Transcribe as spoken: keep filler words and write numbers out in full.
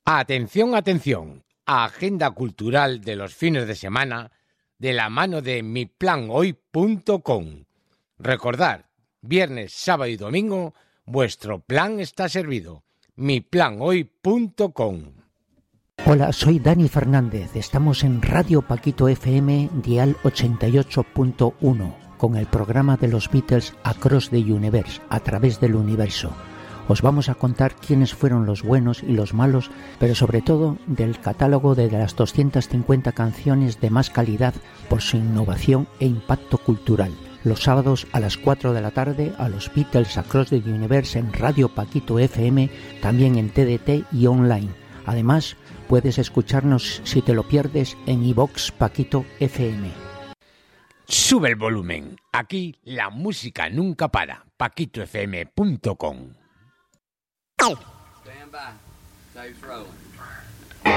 Atención, atención, agenda cultural de los fines de semana de la mano de mi plan hoy punto com. Recordad, viernes, sábado y domingo, vuestro plan está servido. mi plan hoy punto com. Hola, soy Dani Fernández. Estamos en Radio Paquito F M, dial ochenta y ocho punto uno, con el programa de los Beatles Across the Universe, a través del universo. Os vamos a contar quiénes fueron los buenos y los malos, pero sobre todo del catálogo de las doscientas cincuenta canciones de más calidad por su innovación e impacto cultural. Los sábados a las cuatro de la tarde a los Beatles Across the Universe en Radio Paquito F M, también en T D T y online. Además, puedes escucharnos si te lo pierdes en iVox Paquito F M. Sube el volumen. Aquí la música nunca para. paquito f m punto com. Stand by. Safe rolling.